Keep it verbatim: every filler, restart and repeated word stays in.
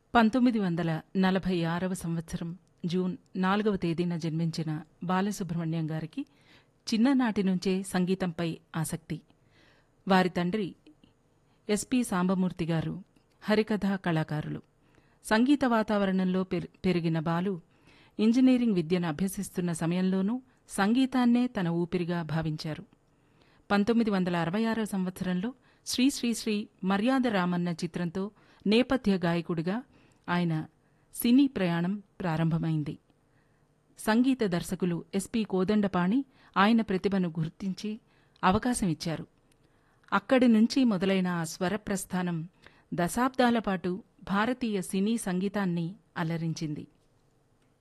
పంతొమ్మిది వందల నలభై ఆరవ సంవత్సరం జూన్ నాలుగవ తేదీన జన్మించిన బాలసుబ్రహ్మణ్యం గారికి చిన్ననాటి నుంచే సంగీతంపై ఆసక్తి. వారి తండ్రి ఎస్పి సాంబమూర్తి గారు హరికథా కళాకారులు. సంగీత వాతావరణంలో పెరిగిన బాలు ఇంజనీరింగ్ విద్యను అభ్యసిస్తున్న సమయంలోనూ సంగీతాన్నే తన ఊపిరిగా భావించారు. పంతొమ్మిది వందల అరవై ఆరవ సంవత్సరంలో శ్రీ శ్రీ శ్రీ మర్యాద రామన్న చిత్రంతో నేపథ్య గాయకుడిగా ఆయన సినీ ప్రయాణం ప్రారంభమైంది. సంగీత దర్శకులు ఎస్పి కోదండపాణి ఆయన ప్రతిభను గుర్తించి అవకాశం ఇచ్చారు. అక్కడి నుంచి మొదలైన ఆ స్వర ప్రస్థానం దశాబ్దాల పాటు భారతీయ సినీ సంగీతాన్ని అలరించింది.